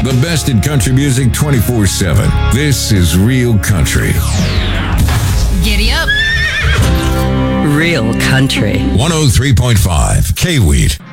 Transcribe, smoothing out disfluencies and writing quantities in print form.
The best in country music 24/7. This is Real Country. Giddy up. Real Country. 103.5 K-Wheat.